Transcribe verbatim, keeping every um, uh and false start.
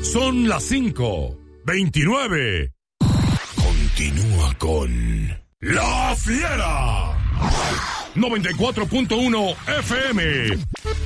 Son las cinco veintinueve. Continúa con La Fiera. noventa y cuatro punto uno F M.